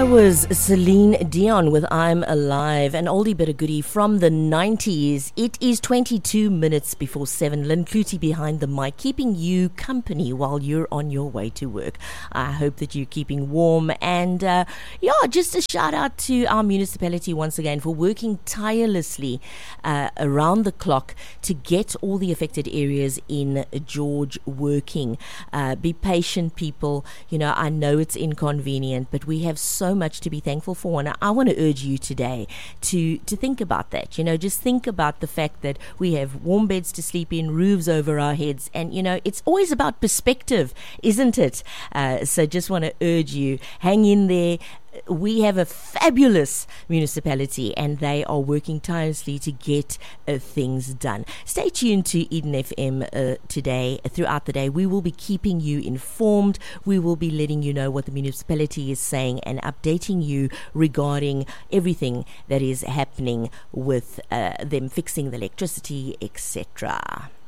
Was Celine Dion with I'm Alive, an oldie but a goodie from the 90s. It is 22 minutes before 7. Lynn Clutie behind the mic, keeping you company while you're on your way to work. I hope that you're keeping warm. And just a shout out to our municipality once again for working tirelessly around the clock to get all the affected areas in George working. Be patient, people. You know, I know it's inconvenient, but we have so much to be thankful for, and I want to urge you today to think about that. You know, just think about the fact that we have warm beds to sleep in, roofs over our heads, and you know, it's always about perspective, isn't it? So just want to urge you, hang in there. We have a fabulous municipality and they are working tirelessly to get things done. Stay tuned to Eden FM today. Throughout the day, we will be keeping you informed. We will be letting you know what the municipality is saying and updating you regarding everything that is happening with them fixing the electricity, etc.